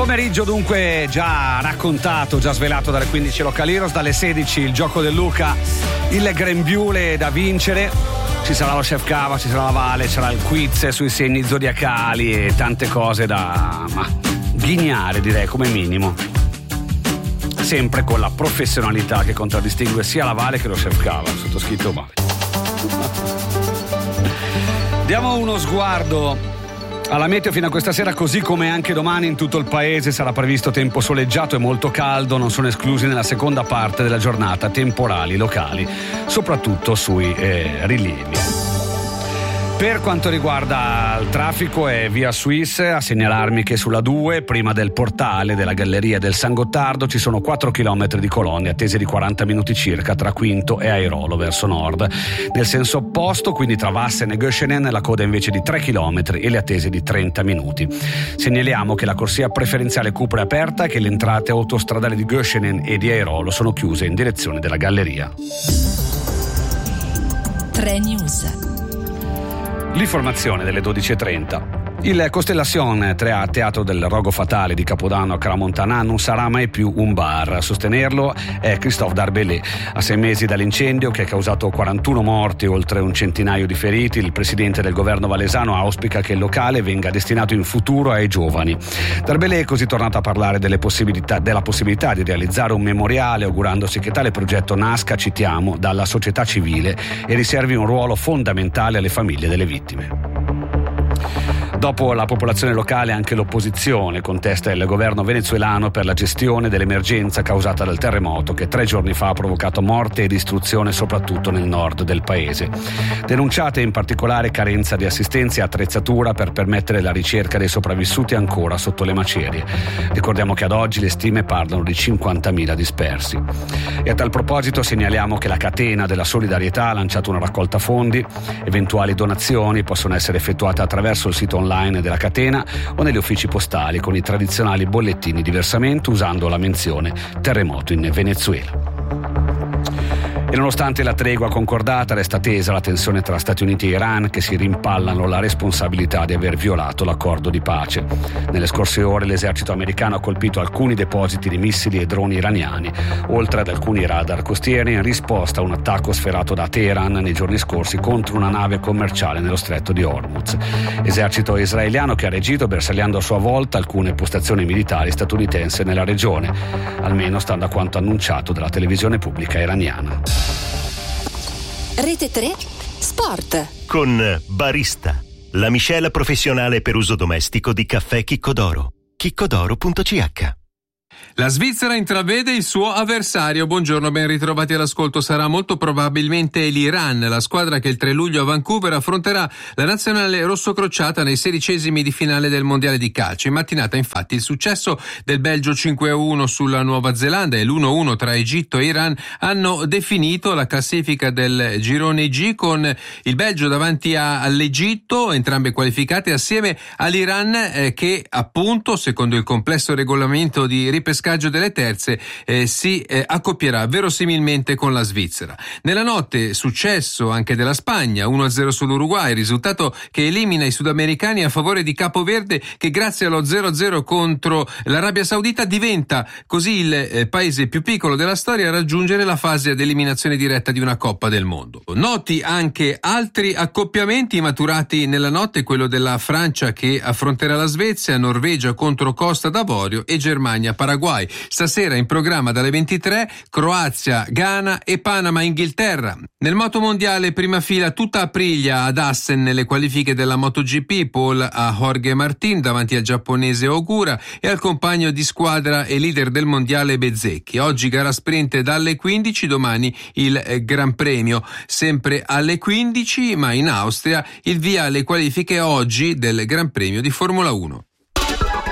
Pomeriggio dunque già raccontato, già svelato dalle 15 Local Heroes, dalle 16 il gioco del Luca, il grembiule da vincere, ci sarà lo chef cava, ci sarà la Vale, c'era il quiz sui segni zodiacali e tante cose da ghignare, direi, come minimo, sempre con la professionalità che contraddistingue sia la Vale che lo chef cava, sottoscritto Vale. Diamo uno sguardo alla meteo fino a questa sera, così come anche domani in tutto il paese sarà previsto tempo soleggiato e molto caldo. Non sono esclusi nella seconda parte della giornata temporali locali, soprattutto sui rilievi. Per quanto riguarda il traffico è via Suisse a segnalarmi che sulla 2, prima del portale della Galleria del San Gottardo, ci sono 4 km di colonne attese di 40 minuti circa tra Quinto e Airolo verso nord. Nel senso opposto, quindi tra Vassen e Göschenen, la coda invece di 3 km e le attese di 30 minuti. Segnaliamo che la corsia preferenziale Cupro è aperta e che le entrate autostradali di Göschenen e di Airolo sono chiuse in direzione della Galleria. 3 News. L'informazione delle 12.30. Il Constellation, teatro del rogo fatale di Capodanno a Crans-Montana, non sarà mai più un bar. A sostenerlo è Christophe Darbellé. A 6 mesi dall'incendio che ha causato 41 morti, oltre un centinaio di feriti, il presidente del governo valesano auspica che il locale venga destinato in futuro ai giovani. Darbellé è così tornato a parlare della possibilità di realizzare un memoriale, augurandosi che tale progetto nasca, citiamo, dalla società civile e riservi un ruolo fondamentale alle famiglie delle vittime. Dopo la popolazione locale, anche l'opposizione contesta il governo venezuelano per la gestione dell'emergenza causata dal terremoto che 3 giorni fa ha provocato morte e distruzione soprattutto nel nord del paese. Denunciate in particolare carenza di assistenza e attrezzatura per permettere la ricerca dei sopravvissuti ancora sotto le macerie. Ricordiamo che ad oggi le stime parlano di 50.000 dispersi. E a tal proposito segnaliamo che la catena della solidarietà ha lanciato una raccolta fondi. Eventuali donazioni possono essere effettuate attraverso il sito online della catena o negli uffici postali con i tradizionali bollettini di versamento usando la menzione terremoto in Venezuela. E nonostante la tregua concordata, resta tesa la tensione tra Stati Uniti e Iran, che si rimpallano la responsabilità di aver violato l'accordo di pace. Nelle scorse ore l'esercito americano ha colpito alcuni depositi di missili e droni iraniani, oltre ad alcuni radar costieri, in risposta a un attacco sferato da Teheran nei giorni scorsi contro una nave commerciale nello stretto di Hormuz. Esercito israeliano che ha reagito bersagliando a sua volta alcune postazioni militari statunitensi nella regione, almeno stando a quanto annunciato dalla televisione pubblica iraniana. Rete 3 Sport con Barista, la miscela professionale per uso domestico di caffè Chicco d'Oro. chiccodoro.ch. La Svizzera intravede il suo avversario. Buongiorno, ben ritrovati all'ascolto. Sarà molto probabilmente l'Iran, la squadra che il 3 luglio a Vancouver affronterà la nazionale rossocrociata nei 16esimi di finale del mondiale di calcio. In mattinata, infatti, il successo del Belgio 5-1 sulla Nuova Zelanda e l'1-1 tra Egitto e Iran hanno definito la classifica del girone G, con il Belgio davanti all'Egitto, entrambe qualificate, assieme all'Iran che appunto, secondo il complesso regolamento di ripescaggio delle terze, si accoppierà verosimilmente con la Svizzera. Nella notte successo anche della Spagna, 1-0 sull'Uruguay, risultato che elimina i sudamericani a favore di Capoverde, che grazie allo 0-0 contro l'Arabia Saudita diventa così il paese più piccolo della storia a raggiungere la fase ad eliminazione diretta di una Coppa del Mondo. Noti anche altri accoppiamenti maturati nella notte, quello della Francia che affronterà la Svezia, Norvegia contro Costa d'Avorio e Germania-Paraguay. Stasera in programma dalle 23 Croazia, Ghana e Panama-Inghilterra. Nel moto mondiale prima fila tutta Aprilia ad Assen nelle qualifiche della MotoGP, Paul a Jorge Martin davanti al giapponese Ogura e al compagno di squadra e leader del mondiale Bezzecchi. Oggi gara sprint dalle 15, domani il Gran Premio sempre alle 15, ma in Austria il via alle qualifiche oggi del Gran Premio di Formula 1.